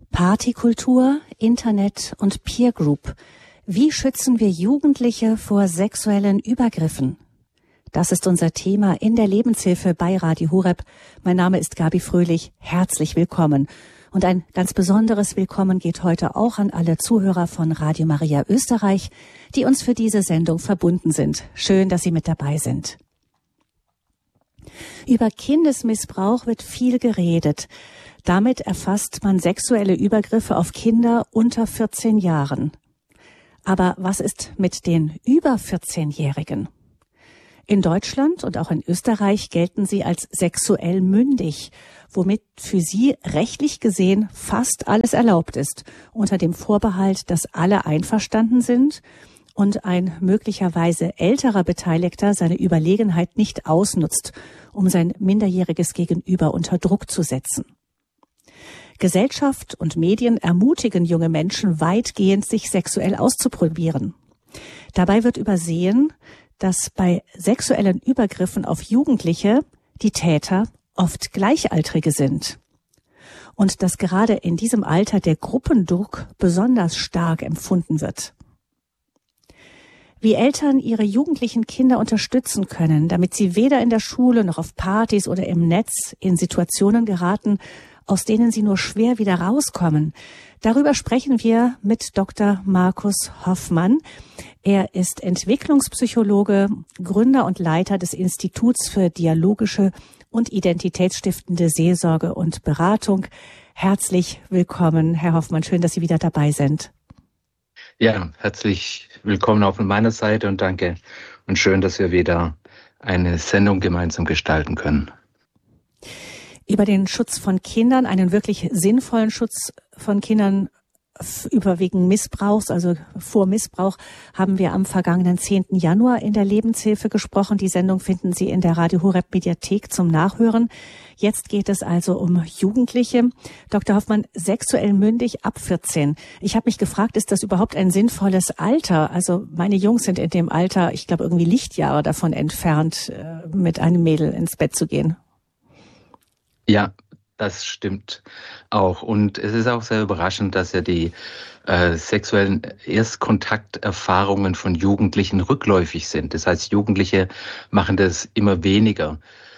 Partykultur, Internet und Peer Group. Wie schützen wir Jugendliche vor sexuellen Übergriffen? Das ist unser Thema in der Lebenshilfe bei Radio Horeb. Mein Name ist Gabi Fröhlich. Herzlich willkommen. Und ein ganz besonderes Willkommen geht heute auch an alle Zuhörer von Radio Maria Österreich, die uns für diese Sendung verbunden sind. Schön, dass Sie mit dabei sind. Über Kindesmissbrauch wird viel geredet. Damit erfasst man sexuelle Übergriffe auf Kinder unter 14 Jahren. Aber was ist mit den über 14-Jährigen? In Deutschland und auch in Österreich gelten sie als sexuell mündig, womit für sie rechtlich gesehen fast alles erlaubt ist, unter dem Vorbehalt, dass alle einverstanden sind und ein möglicherweise älterer Beteiligter seine Überlegenheit nicht ausnutzt, um sein minderjähriges Gegenüber unter Druck zu setzen. Gesellschaft und Medien ermutigen junge Menschen weitgehend, sich sexuell auszuprobieren. Dabei wird übersehen, dass bei sexuellen Übergriffen auf Jugendliche die Täter oft Gleichaltrige sind. Und dass gerade in diesem Alter der Gruppendruck besonders stark empfunden wird. Wie Eltern ihre jugendlichen Kinder unterstützen können, damit sie weder in der Schule noch auf Partys oder im Netz in Situationen geraten, aus denen sie nur schwer wieder rauskommen. Darüber sprechen wir mit Dr. Markus Hoffmann. Er ist Entwicklungspsychologe, Gründer und Leiter des Instituts für dialogische und identitätsstiftende Seelsorge und Beratung. Herzlich willkommen, Herr Hoffmann. Schön, dass Sie wieder dabei sind. Ja, herzlich willkommen auch von meiner Seite und danke. Und schön, dass wir wieder eine Sendung gemeinsam gestalten können. Über den Schutz von Kindern, einen wirklich sinnvollen Schutz von Kindern überwiegend Missbrauchs, also vor Missbrauch, haben wir am vergangenen 10. Januar in der Lebenshilfe gesprochen. Die Sendung finden Sie in der Radio Horeb Mediathek zum Nachhören. Jetzt geht es also um Jugendliche. Dr. Hoffmann, sexuell mündig ab 14. Ich habe mich gefragt, ist das überhaupt ein sinnvolles Alter? Also meine Jungs sind in dem Alter, ich glaube irgendwie Lichtjahre davon entfernt, mit einem Mädel ins Bett zu gehen. Ja, das stimmt auch. Und es ist auch sehr überraschend, dass ja die sexuellen Erstkontakterfahrungen von Jugendlichen rückläufig sind. Das heißt, Jugendliche machen das immer weniger.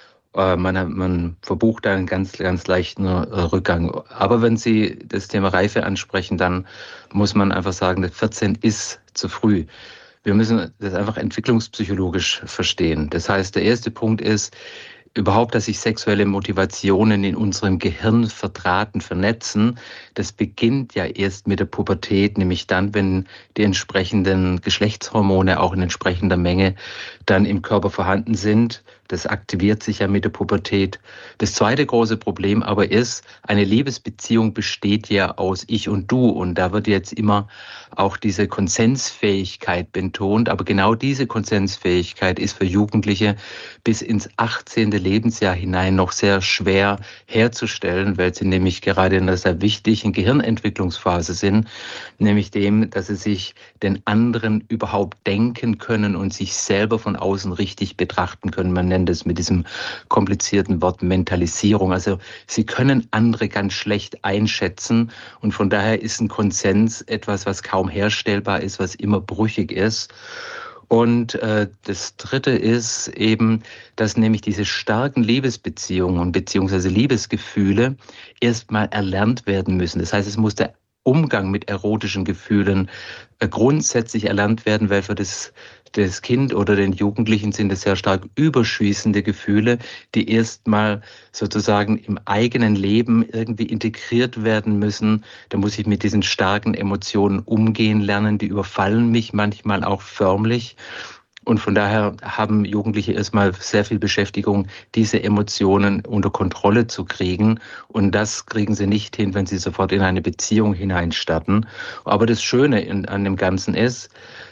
Man verbucht da einen ganz, ganz leichten Rückgang. Aber wenn Sie das Thema Reife ansprechen, dann muss man einfach sagen, 14 ist zu früh. Wir müssen das einfach entwicklungspsychologisch verstehen. Das heißt, der erste Punkt ist, überhaupt, dass sich sexuelle Motivationen in unserem Gehirn verdrahten, vernetzen, das beginnt ja erst mit der Pubertät, nämlich dann, wenn die entsprechenden Geschlechtshormone auch in entsprechender Menge dann im Körper vorhanden sind. Das aktiviert sich ja mit der Pubertät. Das zweite große Problem aber ist, eine Liebesbeziehung besteht ja aus Ich und Du. Und da wird jetzt immer auch diese Konsensfähigkeit betont. Aber genau diese Konsensfähigkeit ist für Jugendliche bis ins 18. Lebensjahr hinein noch sehr schwer herzustellen, weil sie nämlich gerade in einer sehr wichtigen Gehirnentwicklungsphase sind, nämlich dem, dass sie sich den anderen überhaupt denken können und sich selber von außen richtig betrachten können. Man nennt es mit diesem komplizierten Wort Mentalisierung. Also sie können andere ganz schlecht einschätzen und von daher ist ein Konsens etwas, was kaum herstellbar ist, was immer brüchig ist. Und das Dritte ist eben, dass nämlich diese starken Liebesbeziehungen bzw. Liebesgefühle erstmal erlernt werden müssen. Das heißt, es muss der Umgang mit erotischen Gefühlen grundsätzlich erlernt werden, weil für das Kind oder den Jugendlichen sind es sehr stark überschießende Gefühle, die erstmal sozusagen im eigenen Leben irgendwie integriert werden müssen. Da muss ich mit diesen starken Emotionen umgehen lernen, die überfallen mich manchmal auch förmlich. Und von daher haben Jugendliche erstmal sehr viel Beschäftigung, diese Emotionen unter Kontrolle zu kriegen. Und das kriegen sie nicht hin, wenn sie sofort in eine Beziehung hineinstarten. Aber das Schöne an dem Ganzen ist,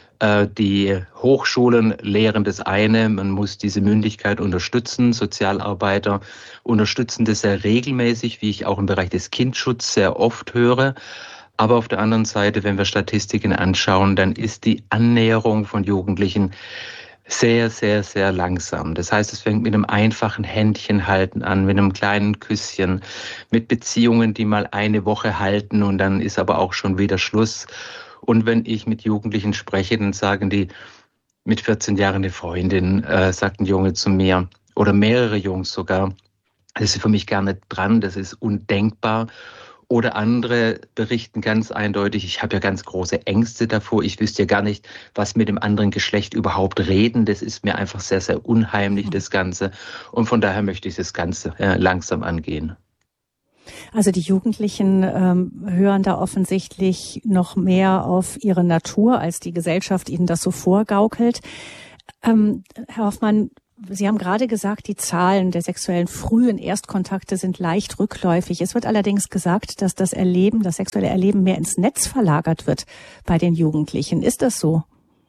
die Hochschulen lehren das eine, man muss diese Mündigkeit unterstützen. Sozialarbeiter unterstützen das sehr regelmäßig, wie ich auch im Bereich des Kindschutzes sehr oft höre. Aber auf der anderen Seite, wenn wir Statistiken anschauen, dann ist die Annäherung von Jugendlichen Sehr, sehr, sehr langsam. Das heißt, es fängt mit einem einfachen Händchenhalten an, mit einem kleinen Küsschen, mit Beziehungen, die mal eine Woche halten und dann ist aber auch schon wieder Schluss. Und wenn ich mit Jugendlichen spreche, dann sagen die, mit 14 Jahren eine Freundin, sagt ein Junge zu mir, oder mehrere Jungs sogar, das ist für mich gar nicht dran, das ist undenkbar. Oder andere berichten ganz eindeutig, ich habe ja ganz große Ängste davor. Ich wüsste ja gar nicht, was mit dem anderen Geschlecht überhaupt reden. Das ist mir einfach sehr, sehr unheimlich, das Ganze. Und von daher möchte ich das Ganze langsam angehen. Also die Jugendlichen hören da offensichtlich noch mehr auf ihre Natur, als die Gesellschaft ihnen das so vorgaukelt. Herr Hoffmann, Sie haben gerade gesagt, die Zahlen der sexuellen frühen Erstkontakte sind leicht rückläufig. Es wird allerdings gesagt, dass das sexuelle Erleben mehr ins Netz verlagert wird bei den Jugendlichen. Ist das so?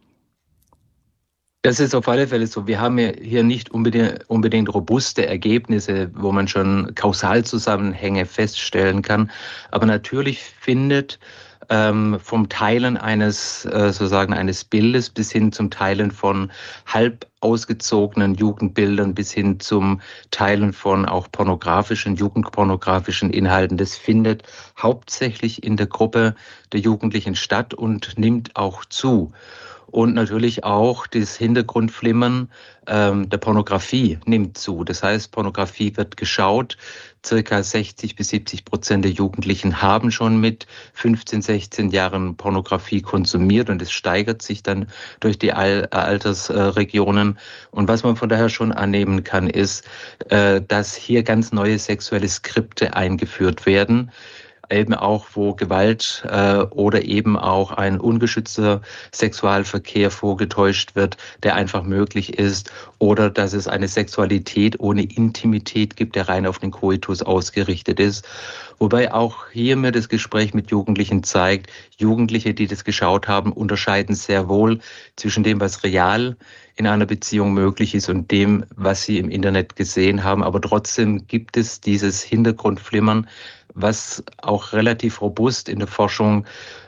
Das ist auf alle Fälle so. Wir haben ja hier nicht unbedingt robuste Ergebnisse, wo man schon Kausalzusammenhänge feststellen kann. Aber natürlich findet vom Teilen eines Bildes bis hin zum Teilen von halb ausgezogenen Jugendbildern bis hin zum Teilen von auch jugendpornografischen Inhalten. Das findet hauptsächlich in der Gruppe der Jugendlichen statt und nimmt auch zu. Und natürlich auch das Hintergrundflimmern der Pornografie nimmt zu. Das heißt, Pornografie wird geschaut. Circa 60-70% der Jugendlichen haben schon mit 15, 16 Jahren Pornografie konsumiert und es steigert sich dann durch die Altersregionen. Und was man von daher schon annehmen kann, ist, dass hier ganz neue sexuelle Skripte eingeführt werden. Eben auch, wo Gewalt oder eben auch ein ungeschützter Sexualverkehr vorgetäuscht wird, der einfach möglich ist, oder dass es eine Sexualität ohne Intimität gibt, der rein auf den Koitus ausgerichtet ist. Wobei auch hier mir das Gespräch mit Jugendlichen zeigt, Jugendliche, die das geschaut haben, unterscheiden sehr wohl zwischen dem, was real in einer Beziehung möglich ist und dem, was sie im Internet gesehen haben. Aber trotzdem gibt es dieses Hintergrundflimmern, was auch relativ robust in der Forschung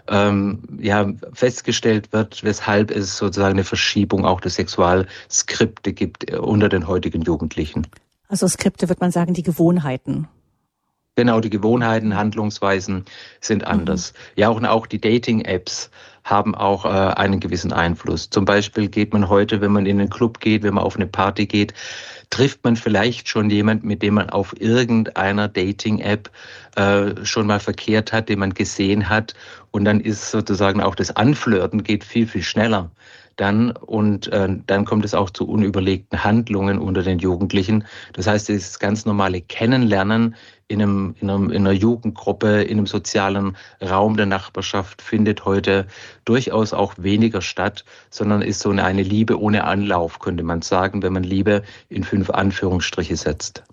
festgestellt wird, weshalb es sozusagen eine Verschiebung auch der Sexualskripte gibt unter den heutigen Jugendlichen. Also Skripte, wird man sagen, die Gewohnheiten. Genau, die Gewohnheiten, Handlungsweisen sind anders. Ja, auch die Dating-Apps haben auch einen gewissen Einfluss. Zum Beispiel geht man heute, wenn man in einen Club geht, wenn man auf eine Party geht, trifft man vielleicht schon jemanden, mit dem man auf irgendeiner Dating-App schon mal verkehrt hat, den man gesehen hat. Und dann ist sozusagen auch das Anflirten geht viel, viel schneller. Dann kommt es auch zu unüberlegten Handlungen unter den Jugendlichen. Das heißt, das ganz normale Kennenlernen in einer Jugendgruppe, in einem sozialen Raum der Nachbarschaft findet heute durchaus auch weniger statt, sondern ist so eine Liebe ohne Anlauf, könnte man sagen, wenn man Liebe in 5 Anführungsstriche setzt.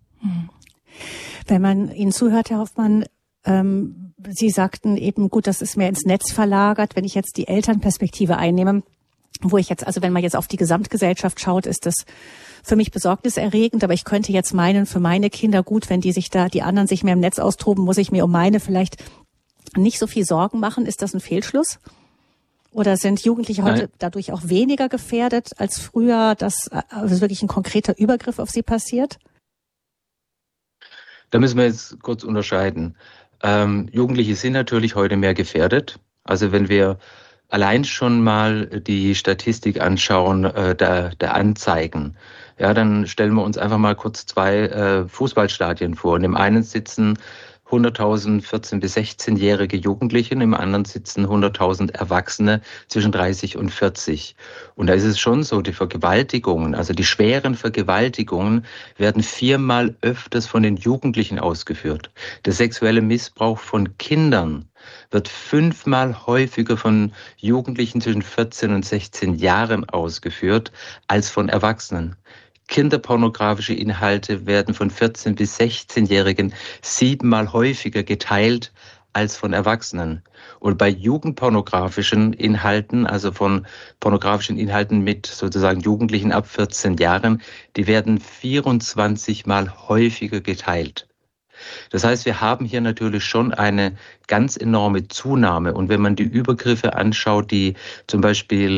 Wenn man Ihnen zuhört, Herr Hoffmann, Sie sagten eben, gut, das ist mehr ins Netz verlagert. Wenn ich jetzt die Elternperspektive einnehme, wenn man jetzt auf die Gesamtgesellschaft schaut, ist das für mich besorgniserregend, aber ich könnte jetzt meinen, für meine Kinder gut, wenn die anderen sich mehr im Netz austoben, muss ich mir um meine vielleicht nicht so viel Sorgen machen. Ist das ein Fehlschluss? Oder sind Jugendliche heute dadurch auch weniger gefährdet als früher, dass wirklich ein konkreter Übergriff auf sie passiert? Da müssen wir jetzt kurz unterscheiden. Jugendliche sind natürlich heute mehr gefährdet. Also wenn wir allein schon mal die Statistik anschauen der Anzeigen, ja, dann stellen wir uns einfach mal kurz 2 Fußballstadien vor. Und im einen sitzen 100.000 14- bis 16-jährige Jugendliche, im anderen sitzen 100.000 Erwachsene zwischen 30 und 40. Und da ist es schon so, die Vergewaltigungen, also die schweren Vergewaltigungen, werden 4-mal öfters von den Jugendlichen ausgeführt. Der sexuelle Missbrauch von Kindern wird 5-mal häufiger von Jugendlichen zwischen 14 und 16 Jahren ausgeführt als von Erwachsenen. Kinderpornografische Inhalte werden von 14- bis 16-Jährigen 7-mal häufiger geteilt als von Erwachsenen. Und bei jugendpornografischen Inhalten, also von pornografischen Inhalten mit sozusagen Jugendlichen ab 14 Jahren, die werden 24-mal häufiger geteilt. Das heißt, wir haben hier natürlich schon eine ganz enorme Zunahme. Und wenn man die Übergriffe anschaut, die zum Beispiel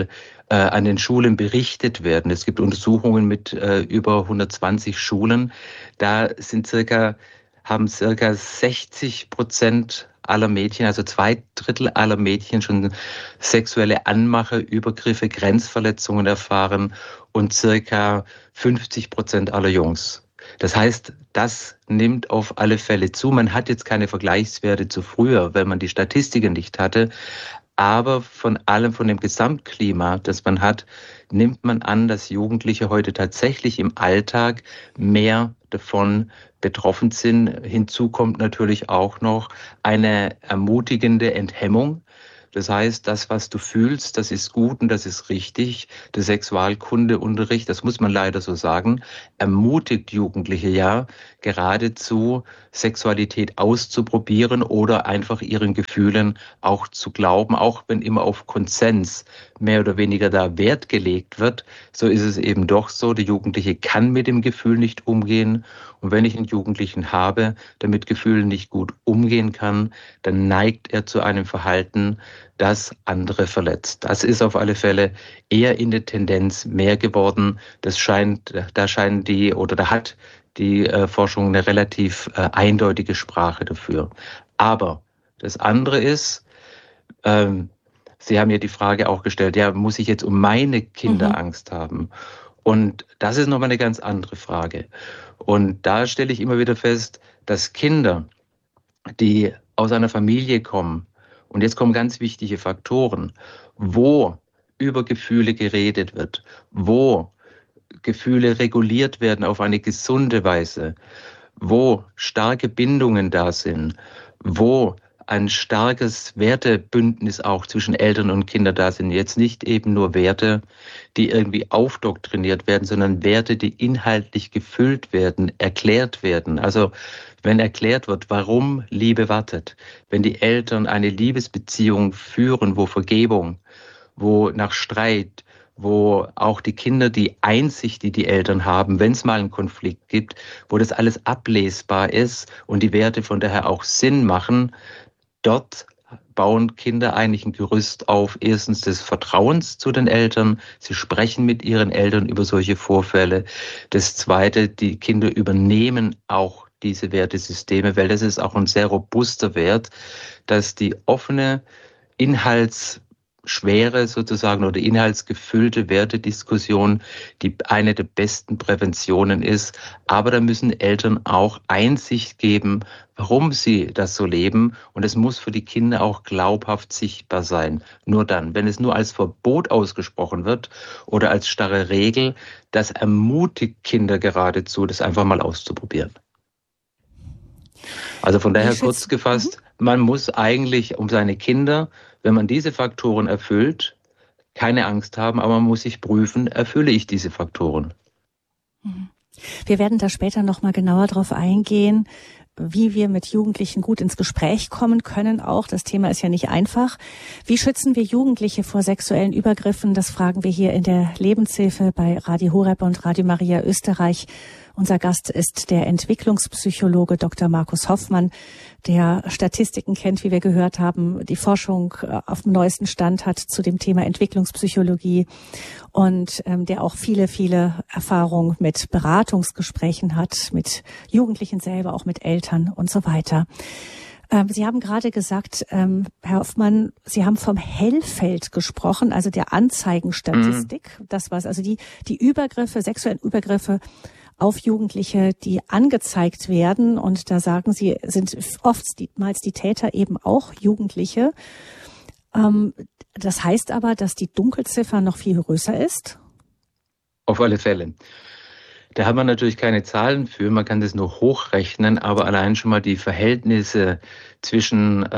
an den Schulen berichtet werden. Es gibt Untersuchungen mit über 120 Schulen. Da haben circa 60% aller Mädchen, also 2/3 aller Mädchen schon sexuelle Anmache, Übergriffe, Grenzverletzungen erfahren und circa 50% aller Jungs. Das heißt, das nimmt auf alle Fälle zu. Man hat jetzt keine Vergleichswerte zu früher, weil man die Statistiken nicht hatte. Aber von dem Gesamtklima, das man hat, nimmt man an, dass Jugendliche heute tatsächlich im Alltag mehr davon betroffen sind. Hinzu kommt natürlich auch noch eine ermutigende Enthemmung. Das heißt, das, was du fühlst, das ist gut und das ist richtig. Der Sexualkundeunterricht, das muss man leider so sagen, ermutigt Jugendliche ja geradezu, Sexualität auszuprobieren oder einfach ihren Gefühlen auch zu glauben, auch wenn immer auf Konsens mehr oder weniger da Wert gelegt wird. So ist es eben doch so, der Jugendliche kann mit dem Gefühl nicht umgehen. Und wenn ich einen Jugendlichen habe, der mit Gefühlen nicht gut umgehen kann, dann neigt er zu einem Verhalten, das andere verletzt. Das ist auf alle Fälle eher in der Tendenz mehr geworden. Da hat die Forschung eine relativ eindeutige Sprache dafür. Aber das andere ist, Sie haben ja die Frage auch gestellt, ja, muss ich jetzt um meine Kinder Angst haben? Und das ist nochmal eine ganz andere Frage. Und da stelle ich immer wieder fest, dass Kinder, die aus einer Familie kommen, und jetzt kommen ganz wichtige Faktoren, wo über Gefühle geredet wird, wo Gefühle reguliert werden auf eine gesunde Weise, wo starke Bindungen da sind, wo ein starkes Wertebündnis auch zwischen Eltern und Kindern da sind. Jetzt nicht eben nur Werte, die irgendwie aufdoktriniert werden, sondern Werte, die inhaltlich gefüllt werden, erklärt werden. Also wenn erklärt wird, warum Liebe wartet, wenn die Eltern eine Liebesbeziehung führen, wo Vergebung, wo nach Streit, wo auch die Kinder die Einsicht, die die Eltern haben, wenn es mal einen Konflikt gibt, wo das alles ablesbar ist und die Werte von daher auch Sinn machen, dort bauen Kinder eigentlich ein Gerüst auf, erstens des Vertrauens zu den Eltern. Sie sprechen mit ihren Eltern über solche Vorfälle. Das Zweite, die Kinder übernehmen auch diese Wertesysteme, weil das ist auch ein sehr robuster Wert, dass die offene, inhaltsschwere sozusagen oder inhaltsgefüllte Wertediskussion die eine der besten Präventionen ist. Aber da müssen Eltern auch Einsicht geben, warum sie das so leben. Und es muss für die Kinder auch glaubhaft sichtbar sein. Nur dann, wenn es nur als Verbot ausgesprochen wird oder als starre Regel, das ermutigt Kinder geradezu, das einfach mal auszuprobieren. Also von daher kurz gefasst, man muss eigentlich um seine Kinder, wenn man diese Faktoren erfüllt, keine Angst haben, aber man muss sich prüfen, erfülle ich diese Faktoren? Wir werden da später nochmal genauer drauf eingehen, wie wir mit Jugendlichen gut ins Gespräch kommen können auch. Das Thema ist ja nicht einfach. Wie schützen wir Jugendliche vor sexuellen Übergriffen? Das fragen wir hier in der Lebenshilfe bei Radio Horeb und Radio Maria Österreich. Unser Gast ist der Entwicklungspsychologe Dr. Markus Hoffmann, der Statistiken kennt, wie wir gehört haben, die Forschung auf dem neuesten Stand hat zu dem Thema Entwicklungspsychologie und der auch viele, viele Erfahrungen mit Beratungsgesprächen hat, mit Jugendlichen selber, auch mit Eltern und so weiter. Sie haben gerade gesagt, Herr Hoffmann, Sie haben vom Hellfeld gesprochen, also der Anzeigenstatistik. Das war's, also die Übergriffe, sexuellen Übergriffe auf Jugendliche, die angezeigt werden. Und da sagen Sie, sind oftmals die Täter eben auch Jugendliche. Das heißt aber, dass die Dunkelziffer noch viel größer ist? Auf alle Fälle. Da haben wir natürlich keine Zahlen für, man kann das nur hochrechnen, aber allein schon mal die Verhältnisse zwischen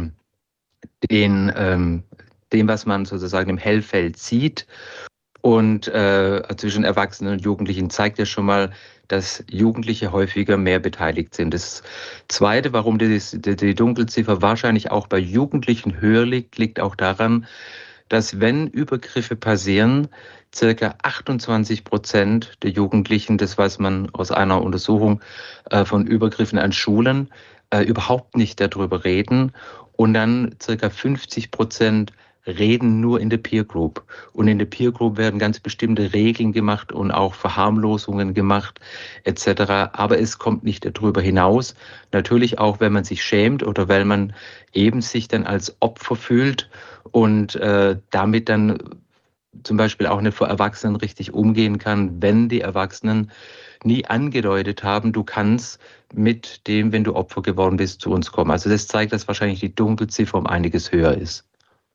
dem, was man sozusagen im Hellfeld sieht, und zwischen Erwachsenen und Jugendlichen zeigt ja schon mal, dass Jugendliche häufiger mehr beteiligt sind. Das Zweite, warum die Dunkelziffer wahrscheinlich auch bei Jugendlichen höher liegt, liegt auch daran, dass wenn Übergriffe passieren, circa 28% der Jugendlichen, das weiß man aus einer Untersuchung von Übergriffen an Schulen, überhaupt nicht darüber reden und dann circa 50% reden nur in der Peer Group. Und in der Peer Group werden ganz bestimmte Regeln gemacht und auch Verharmlosungen gemacht etc. Aber es kommt nicht darüber hinaus. Natürlich auch, wenn man sich schämt oder weil man eben sich dann als Opfer fühlt und damit dann zum Beispiel auch nicht vor Erwachsenen richtig umgehen kann, wenn die Erwachsenen nie angedeutet haben, du kannst mit dem, wenn du Opfer geworden bist, zu uns kommen. Also das zeigt, dass wahrscheinlich die Dunkelziffer um einiges höher ist.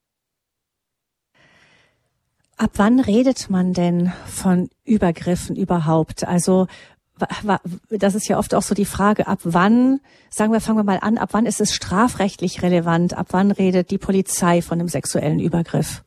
Ab wann redet man denn von Übergriffen überhaupt? Also das ist ja oft auch so die Frage, ab wann, fangen wir mal an, ab wann ist es strafrechtlich relevant? Ab wann redet die Polizei von einem sexuellen Übergriff?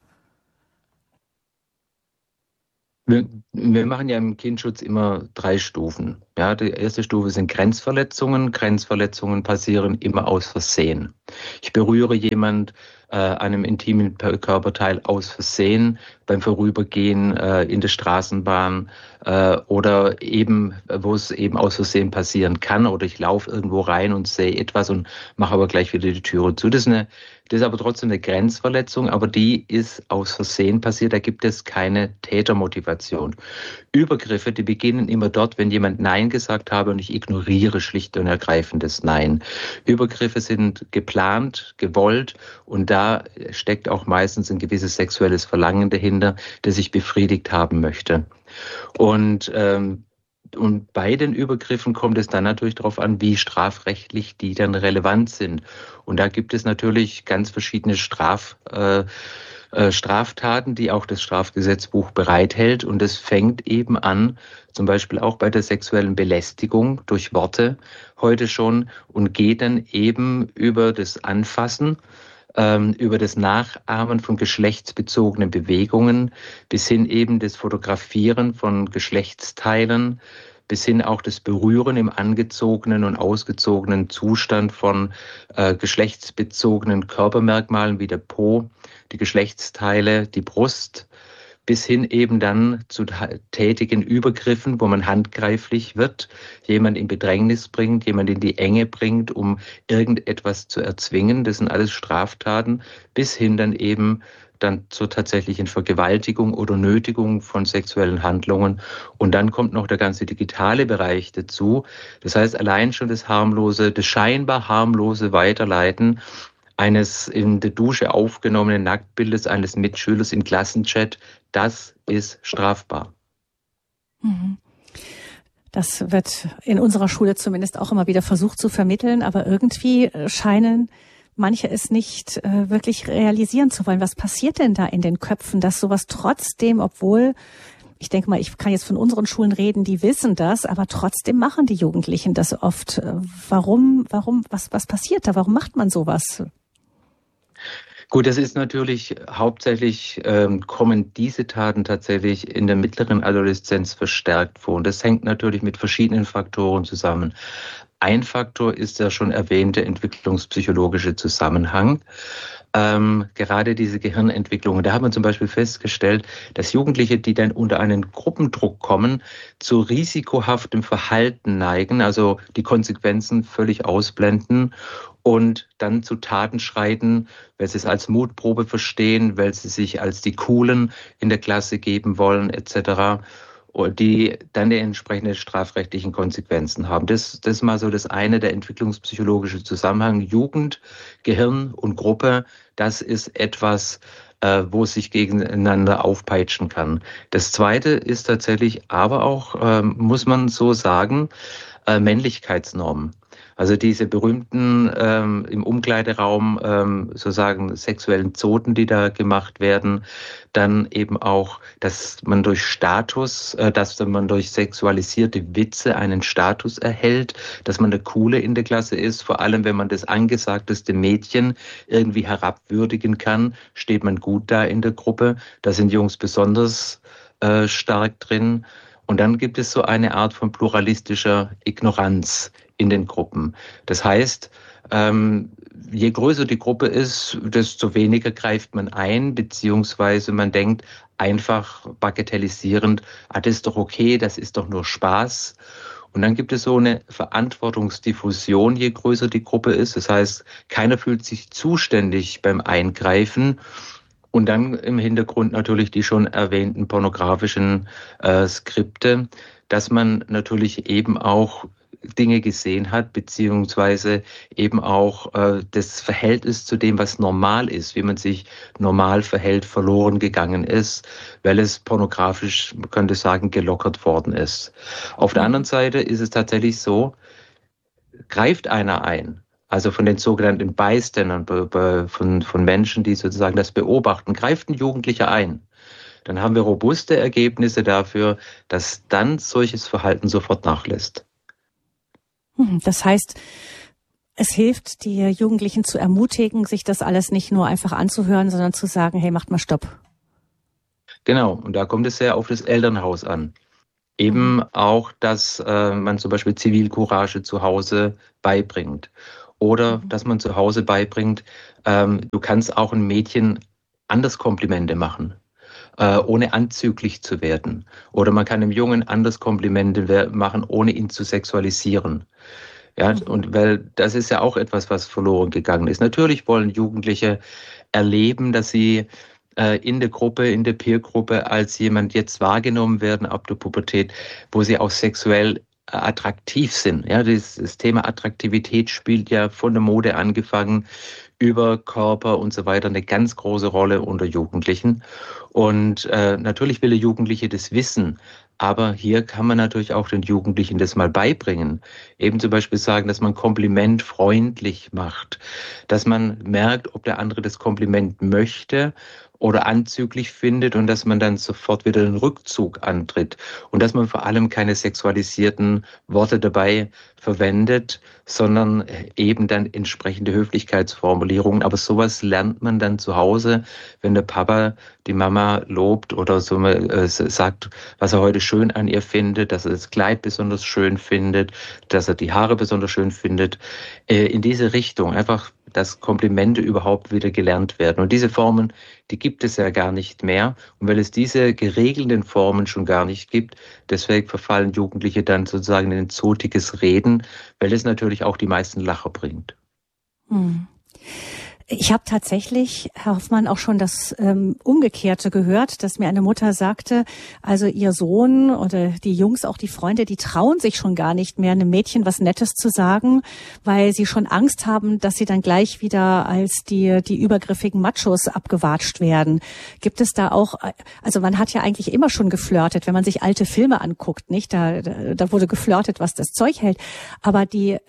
Wir machen ja im Kindschutz immer 3 Stufen. Ja, die erste Stufe sind Grenzverletzungen. Grenzverletzungen passieren immer aus Versehen. Ich berühre jemand einem intimen Körperteil aus Versehen beim Vorübergehen in der Straßenbahn oder eben, wo es eben aus Versehen passieren kann, oder ich laufe irgendwo rein und sehe etwas und mache aber gleich wieder die Türe zu. Das ist aber trotzdem eine Grenzverletzung, aber die ist aus Versehen passiert, da gibt es keine Tätermotivation. Übergriffe, die beginnen immer dort, wenn jemand Nein gesagt habe und ich ignoriere schlicht und ergreifend das Nein. Übergriffe sind geplant, gewollt und da steckt auch meistens ein gewisses sexuelles Verlangen dahinter, das ich befriedigt haben möchte. Und bei den Übergriffen kommt es dann natürlich darauf an, wie strafrechtlich die dann relevant sind. Und da gibt es natürlich ganz verschiedene Straftaten, die auch das Strafgesetzbuch bereithält. Und es fängt eben an, zum Beispiel auch bei der sexuellen Belästigung durch Worte heute schon und geht dann eben über das Anfassen, über das Nachahmen von geschlechtsbezogenen Bewegungen bis hin eben das Fotografieren von Geschlechtsteilen, bis hin auch das Berühren im angezogenen und ausgezogenen Zustand von geschlechtsbezogenen Körpermerkmalen wie der Po, die Geschlechtsteile, die Brust, bis hin eben dann zu tätigen Übergriffen, wo man handgreiflich wird, jemand in Bedrängnis bringt, jemand in die Enge bringt, um irgendetwas zu erzwingen. Das sind alles Straftaten, bis hin dann zur tatsächlichen Vergewaltigung oder Nötigung von sexuellen Handlungen. Und dann kommt noch der ganze digitale Bereich dazu. Das heißt, allein schon das scheinbar harmlose Weiterleiten eines in der Dusche aufgenommenen Nacktbildes eines Mitschülers im Klassenchat, das ist strafbar. Das wird in unserer Schule zumindest auch immer wieder versucht zu vermitteln, aber irgendwie scheinen manche es nicht wirklich realisieren zu wollen. Was passiert denn da in den Köpfen, dass sowas trotzdem, obwohl, ich denke mal, ich kann jetzt von unseren Schulen reden, die wissen das, aber trotzdem machen die Jugendlichen das oft. Was passiert da? Warum macht man sowas? Gut, das ist natürlich hauptsächlich, kommen diese Taten tatsächlich in der mittleren Adoleszenz verstärkt vor. Und das hängt natürlich mit verschiedenen Faktoren zusammen. Ein Faktor ist der schon erwähnte entwicklungspsychologische Zusammenhang. Gerade diese Gehirnentwicklung. Da hat man zum Beispiel festgestellt, dass Jugendliche, die dann unter einen Gruppendruck kommen, zu risikohaftem Verhalten neigen, also die Konsequenzen völlig ausblenden und dann zu Taten schreiten, weil sie es als Mutprobe verstehen, weil sie sich als die Coolen in der Klasse geben wollen, etc., die dann die entsprechenden strafrechtlichen Konsequenzen haben. Das ist mal so das eine, der entwicklungspsychologische Zusammenhang. Jugend, Gehirn und Gruppe, das ist etwas, wo es sich gegeneinander aufpeitschen kann. Das zweite ist tatsächlich aber auch, muss man so sagen, Männlichkeitsnormen. Also diese berühmten im Umkleideraum sozusagen sexuellen Zoten, die da gemacht werden, dann eben auch, dass man durch sexualisierte Witze einen Status erhält, dass man der Coole in der Klasse ist, vor allem wenn man das angesagteste Mädchen irgendwie herabwürdigen kann, steht man gut da in der Gruppe. Da sind Jungs besonders stark drin. Und dann gibt es so eine Art von pluralistischer Ignoranz in den Gruppen. Das heißt, je größer die Gruppe ist, desto weniger greift man ein, beziehungsweise man denkt einfach bagatellisierend, das ist doch okay, das ist doch nur Spaß. Und dann gibt es so eine Verantwortungsdiffusion, je größer die Gruppe ist. Das heißt, keiner fühlt sich zuständig beim Eingreifen. Und dann im Hintergrund natürlich die schon erwähnten pornografischen Skripte, dass man natürlich eben auch Dinge gesehen hat, beziehungsweise eben auch das Verhältnis zu dem, was normal ist, wie man sich normal verhält, verloren gegangen ist, weil es pornografisch, man könnte sagen, gelockert worden ist. Auf der anderen Seite ist es tatsächlich so, greift einer ein, also von den sogenannten Byständern, von Menschen, die sozusagen das beobachten, greift ein Jugendlicher ein, dann haben wir robuste Ergebnisse dafür, dass dann solches Verhalten sofort nachlässt. Das heißt, es hilft, die Jugendlichen zu ermutigen, sich das alles nicht nur einfach anzuhören, sondern zu sagen, hey, macht mal Stopp. Genau, und da kommt es sehr auf das Elternhaus an. Eben auch, dass man zum Beispiel Zivilcourage zu Hause beibringt. Oder dass man zu Hause beibringt, du kannst auch ein Mädchen anders Komplimente machen, ohne anzüglich zu werden. Oder man kann einem Jungen anders Komplimente machen, ohne ihn zu sexualisieren. Ja, und weil das ist ja auch etwas, was verloren gegangen ist. Natürlich wollen Jugendliche erleben, dass sie in der Gruppe, in der Peergruppe als jemand jetzt wahrgenommen werden ab der Pubertät, wo sie auch sexuell attraktiv sind. Ja, das Thema Attraktivität spielt ja von der Mode angefangen über Körper und so weiter eine ganz große Rolle unter Jugendlichen. Und natürlich will der Jugendliche das wissen. Aber hier kann man natürlich auch den Jugendlichen das mal beibringen. Eben zum Beispiel sagen, dass man Kompliment freundlich macht. Dass man merkt, ob der andere das Kompliment möchte oder anzüglich findet und dass man dann sofort wieder den Rückzug antritt. Und dass man vor allem keine sexualisierten Worte dabei verwendet, sondern eben dann entsprechende Höflichkeitsformulierungen. Aber sowas lernt man dann zu Hause, wenn der Papa die Mama lobt oder so sagt, was er heute schön an ihr findet, dass er das Kleid besonders schön findet, dass er die Haare besonders schön findet. In diese Richtung einfach, dass Komplimente überhaupt wieder gelernt werden. Und diese Formen, die gibt es ja gar nicht mehr. Und weil es diese geregelten Formen schon gar nicht gibt, deswegen verfallen Jugendliche dann sozusagen in ein zotiges Reden, weil es natürlich auch die meisten Lacher bringt. Ich habe tatsächlich, Herr Hoffmann, auch schon das Umgekehrte gehört, dass mir eine Mutter sagte, also ihr Sohn oder die Jungs, auch die Freunde, die trauen sich schon gar nicht mehr, einem Mädchen was Nettes zu sagen, weil sie schon Angst haben, dass sie dann gleich wieder als die übergriffigen Machos abgewatscht werden. Gibt es da auch, also man hat ja eigentlich immer schon geflirtet, wenn man sich alte Filme anguckt, nicht? Da wurde geflirtet, was das Zeug hält. Aber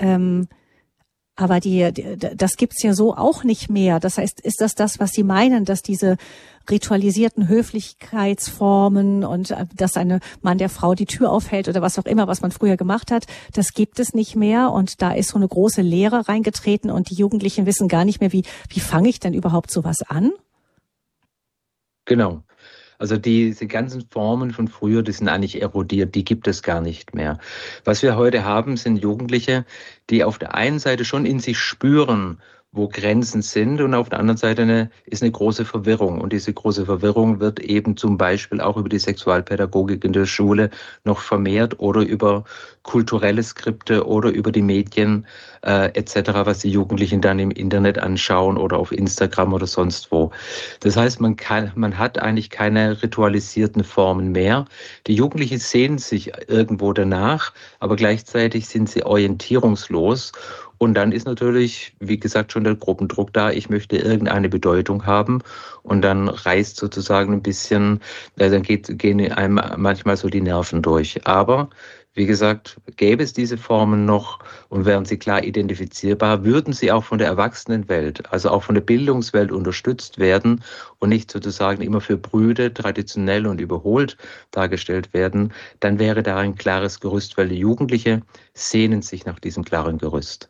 das gibt's ja so auch nicht mehr. Das heißt, ist das, was Sie meinen, dass diese ritualisierten Höflichkeitsformen und dass ein Mann der Frau die Tür aufhält oder was auch immer, was man früher gemacht hat, das gibt es nicht mehr und da ist so eine große Leere reingetreten und die Jugendlichen wissen gar nicht mehr, wie fange ich denn überhaupt sowas an? Genau. Also diese ganzen Formen von früher, die sind eigentlich erodiert, die gibt es gar nicht mehr. Was wir heute haben, sind Jugendliche, die auf der einen Seite schon in sich spüren, wo Grenzen sind und auf der anderen Seite ist eine große Verwirrung. Und diese große Verwirrung wird eben zum Beispiel auch über die Sexualpädagogik in der Schule noch vermehrt oder über kulturelle Skripte oder über die Medien etc., was die Jugendlichen dann im Internet anschauen oder auf Instagram oder sonst wo. Das heißt, man hat eigentlich keine ritualisierten Formen mehr. Die Jugendlichen sehnen sich irgendwo danach, aber gleichzeitig sind sie orientierungslos. Und dann ist natürlich, wie gesagt, schon der Gruppendruck da. Ich möchte irgendeine Bedeutung haben. Und dann reißt sozusagen ein bisschen, dann gehen einem manchmal so die Nerven durch. Aber wie gesagt, gäbe es diese Formen noch und wären sie klar identifizierbar, würden sie auch von der Erwachsenenwelt, also auch von der Bildungswelt unterstützt werden und nicht sozusagen immer für Brüde, traditionell und überholt dargestellt werden, dann wäre da ein klares Gerüst, weil die Jugendliche sehnen sich nach diesem klaren Gerüst.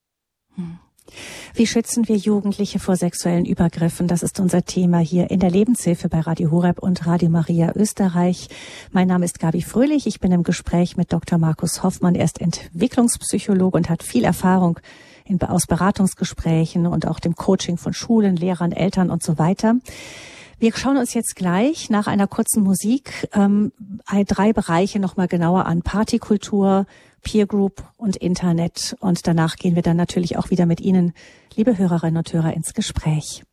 Wie schützen wir Jugendliche vor sexuellen Übergriffen? Das ist unser Thema hier in der Lebenshilfe bei Radio Horeb und Radio Maria Österreich. Mein Name ist Gabi Fröhlich. Ich bin im Gespräch mit Dr. Markus Hoffmann. Er ist Entwicklungspsychologe und hat viel Erfahrung aus Beratungsgesprächen und auch dem Coaching von Schulen, Lehrern, Eltern und so weiter. Wir schauen uns jetzt gleich nach einer kurzen Musik 3 Bereiche nochmal genauer an. Partykultur, Peer Group und Internet. Und danach gehen wir dann natürlich auch wieder mit Ihnen, liebe Hörerinnen und Hörer, ins Gespräch.